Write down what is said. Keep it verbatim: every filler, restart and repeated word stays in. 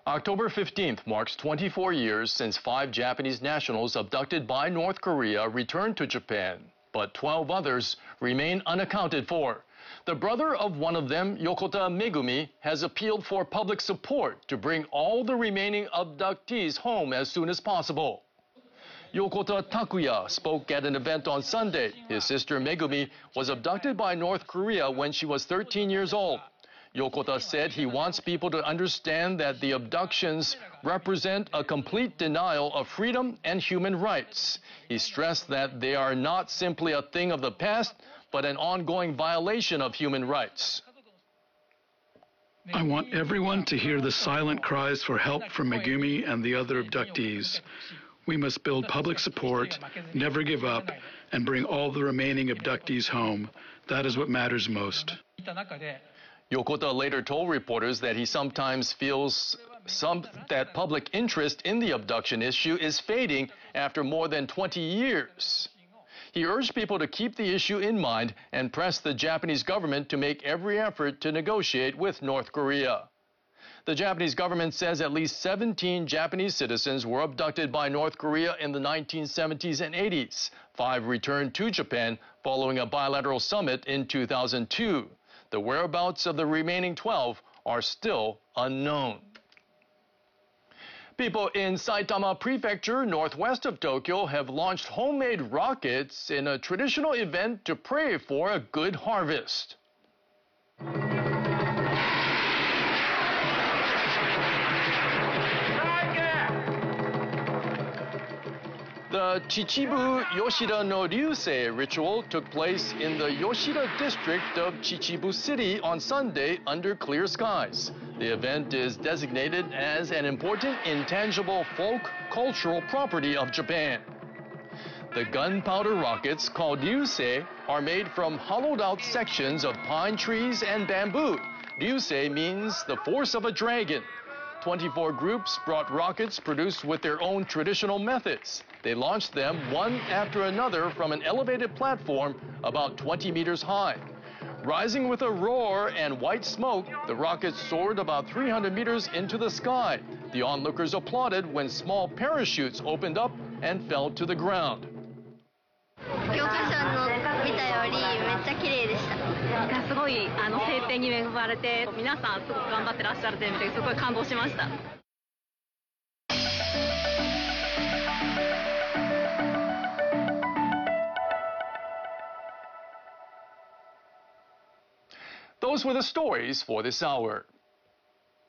October fifteenth marks twenty-four years since five Japanese nationals abducted by North Korea returned to Japan, but twelve others remain unaccounted for. The brother of one of them, Yokota Megumi, has appealed for public support to bring all the remaining abductees home as soon as possible. Yokota Takuya spoke at an event on Sunday. His sister Megumi was abducted by North Korea when she was thirteen years old. Yokota said he wants people to understand that the abductions represent a complete denial of freedom and human rights. He stressed that they are not simply a thing of the past, but an ongoing violation of human rights. I want everyone to hear the silent cries for help from Megumi and the other abductees. We must build public support, never give up, and bring all the remaining abductees home. That is what matters most. Yokota later told reporters that he sometimes feels some, that public interest in the abduction issue is fading after more than twenty years. He urged people to keep the issue in mind and pressed the Japanese government to make every effort to negotiate with North Korea. The Japanese government says at least seventeen Japanese citizens were abducted by North Korea in the nineteen seventies and eighties. Five returned to Japan following a bilateral summit in two thousand two. The whereabouts of the remaining twelve are still unknown. People in Saitama Prefecture, northwest of Tokyo, have launched homemade rockets in a traditional event to pray for a good harvest. The Chichibu Yoshida no Ryusei ritual took place in the Yoshida district of Chichibu City on Sunday under clear skies. The event is designated as an important intangible folk cultural property of Japan. The gunpowder rockets, called Ryusei, are made from hollowed-out sections of pine trees and bamboo. Ryusei means the force of a dragon. twenty-four groups brought rockets produced with their own traditional methods. They launched them one after another from an elevated platform about twenty meters high. Rising with a roar and white smoke, the rockets soared about three hundred meters into the sky. The onlookers applauded when small parachutes opened up and fell to the ground. 教科書の見たよりめっちゃ綺麗でした。すごいあの晴天に恵まれて皆さんすごく頑張ってらっしゃるという意味ですごい感動しました。 Those were the stories for this hour.